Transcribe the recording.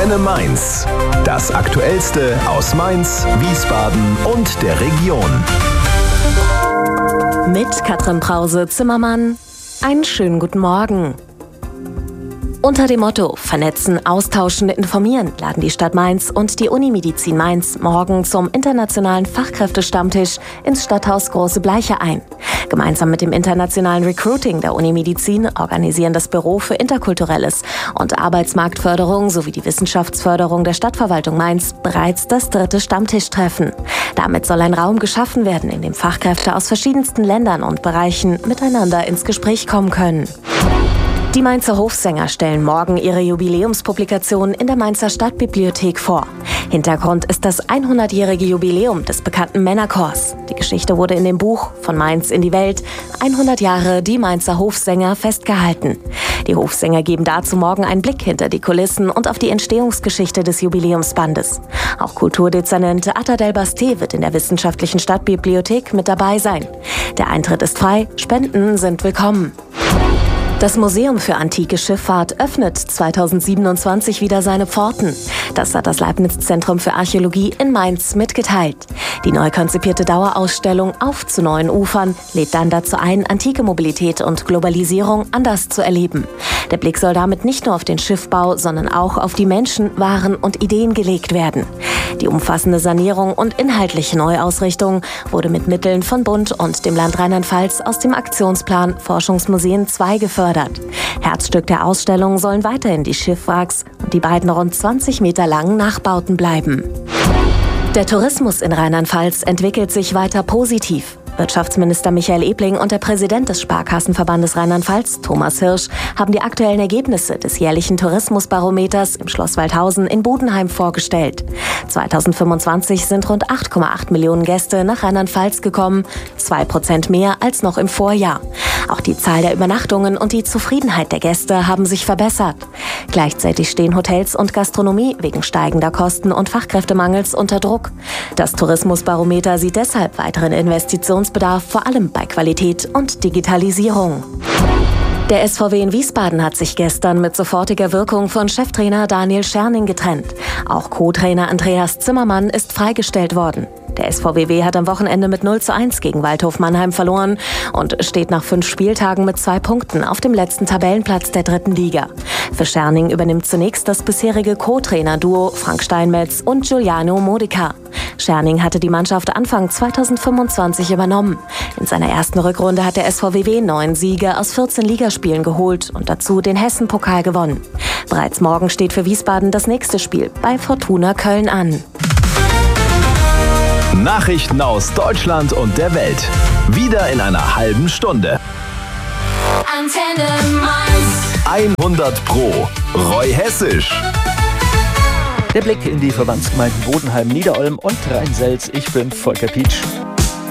Antenne Mainz. Das Aktuellste aus Mainz, Wiesbaden und der Region. Mit Katrin Brause-Zimmermann. Einen schönen guten Morgen. Unter dem Motto Vernetzen, Austauschen, Informieren laden die Stadt Mainz und die Unimedizin Mainz morgen zum internationalen Fachkräftestammtisch ins Stadthaus Große Bleiche ein. Gemeinsam mit dem internationalen Recruiting der Unimedizin organisieren das Büro für Interkulturelles und Arbeitsmarktförderung sowie die Wissenschaftsförderung der Stadtverwaltung Mainz bereits das 3. Stammtischtreffen. Damit soll ein Raum geschaffen werden, in dem Fachkräfte aus verschiedensten Ländern und Bereichen miteinander ins Gespräch kommen können. Die Mainzer Hofsänger stellen morgen ihre Jubiläumspublikation in der Mainzer Stadtbibliothek vor. Hintergrund ist das 100-jährige Jubiläum des bekannten Männerchors. Die Geschichte wurde in dem Buch Von Mainz in die Welt 100 Jahre die Mainzer Hofsänger festgehalten. Die Hofsänger geben dazu morgen einen Blick hinter die Kulissen und auf die Entstehungsgeschichte des Jubiläumsbandes. Auch Kulturdezernent Atta Del Basti wird in der Wissenschaftlichen Stadtbibliothek mit dabei sein. Der Eintritt ist frei, Spenden sind willkommen. Das Museum für antike Schifffahrt öffnet 2027 wieder seine Pforten. Das hat das Leibniz-Zentrum für Archäologie in Mainz mitgeteilt. Die neu konzipierte Dauerausstellung Auf zu neuen Ufern lädt dann dazu ein, antike Mobilität und Globalisierung anders zu erleben. Der Blick soll damit nicht nur auf den Schiffbau, sondern auch auf die Menschen, Waren und Ideen gelegt werden. Die umfassende Sanierung und inhaltliche Neuausrichtung wurde mit Mitteln von Bund und dem Land Rheinland-Pfalz aus dem Aktionsplan Forschungsmuseen 2 gefördert. Herzstück der Ausstellung sollen weiterhin die Schiffwracks und die beiden rund 20 Meter langen Nachbauten bleiben. Der Tourismus in Rheinland-Pfalz entwickelt sich weiter positiv. Wirtschaftsminister Michael Ebling und der Präsident des Sparkassenverbandes Rheinland-Pfalz, Thomas Hirsch, haben die aktuellen Ergebnisse des jährlichen Tourismusbarometers im Schloss Waldhausen in Budenheim vorgestellt. 2025 sind rund 8,8 Millionen Gäste nach Rheinland-Pfalz gekommen, 2% mehr als noch im Vorjahr. Auch die Zahl der Übernachtungen und die Zufriedenheit der Gäste haben sich verbessert. Gleichzeitig stehen Hotels und Gastronomie wegen steigender Kosten und Fachkräftemangels unter Druck. Das Tourismusbarometer sieht deshalb weiteren Investitionsbedarf vor allem bei Qualität und Digitalisierung. Der SVW in Wiesbaden hat sich gestern mit sofortiger Wirkung von Cheftrainer Daniel Scherning getrennt. Auch Co-Trainer Andreas Zimmermann ist freigestellt worden. Der SVW hat am Wochenende mit 0:1 gegen Waldhof Mannheim verloren und steht nach 5 Spieltagen mit 2 Punkten auf dem letzten Tabellenplatz der 3. Liga. Für Scherning übernimmt zunächst das bisherige Co-Trainer-Duo Frank Steinmetz und Giuliano Modica. Scherning hatte die Mannschaft Anfang 2025 übernommen. In seiner ersten Rückrunde hat der SVW 9 Siege aus 14 Ligaspielen geholt und dazu den Hessen-Pokal gewonnen. Bereits morgen steht für Wiesbaden das nächste Spiel bei Fortuna Köln an. Nachrichten aus Deutschland und der Welt. Wieder in einer halben Stunde. Antenne Mainz. 100 Pro. Roy Hessisch. Der Blick in die Verbandsgemeinden Bodenheim, Niederolm und Rheinselz. Ich bin Volker Pietsch.